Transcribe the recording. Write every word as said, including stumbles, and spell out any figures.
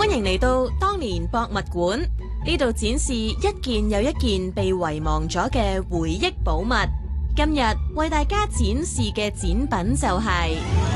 歡迎嚟到當年博物館，呢度展示一件又一件被遺忘咗嘅回憶寶物。今日為大家展示嘅展品就係